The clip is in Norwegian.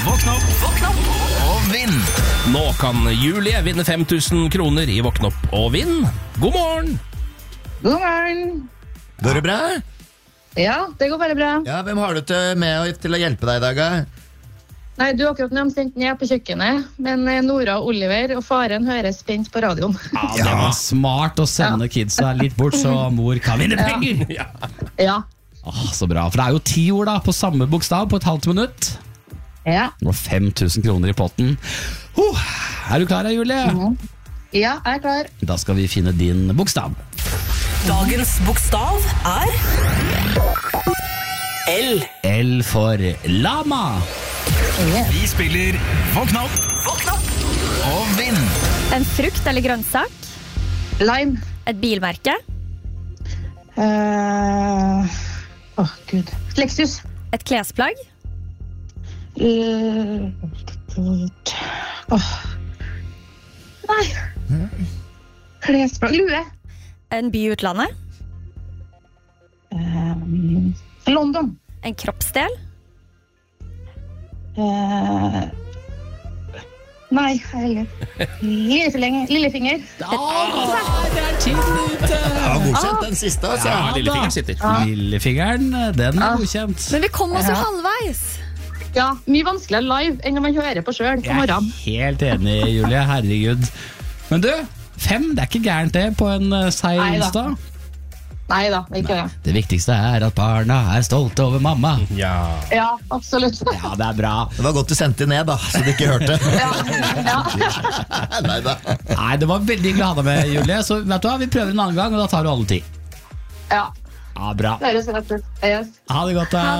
Våkn opp og vinn. Nå kan Julie vinne 5000 kroner i Våkn opp og vinn. God morgen! God morgen. Går det bra? Ja, det går veldig bra. Ja, hvem har du med til å hjelpe deg i dag, da? Nei, du akkurat nå sendt ned på kjøkkenet, men Nora og Oliver og faren høres spent på radioen. Ja, det var smart å sende kidsa litt bort, så mor kan vinne penger. Ja. Så bra, for det er jo 10 ord da, på samme bokstav på et halvt minutt. Ja. Og 5000 kroner i potten. Er du klar, Julie? Ja, jeg er klar. Da skal vi finne din bokstav. Dagens bokstav er L. L for lama. Vi spiller Våkn opp og vinn. En frukt eller grønnsak. Lime. Et bilmerke. Gud. Lexus. Et klesplagg. Nei. Klesplagg. Lue. En by i utlandet. London. En kroppsdel. Nei, Lillefinger. Det er tiden ute. Ja, godkjent den siste, altså. Ja, lillefingeren sitter. Lillefingeren, den er godkjent. Men vi kom oss jo halvveis. Ja, mye vanskeligere live enn når man hører på selv på Jeg er morgenen. helt enig, Julie, herregud. Men du, 5, det er ikke gærent det på en seig Neida. onsdag. Neida, ikke det. Det viktigste er at barna er stolte over mamma. Ja, absolutt. Ja, det er bra. Det var godt du sendte ned, da, så du ikke hørte. Neida. Nei, det var veldig hyggelig å ha deg med, Julie. Så vet du hva, vi prøver en annen gang, og da tar du alle 10. Ja, Ja, bra. det høres rett ut. Yes. Ha det godt da.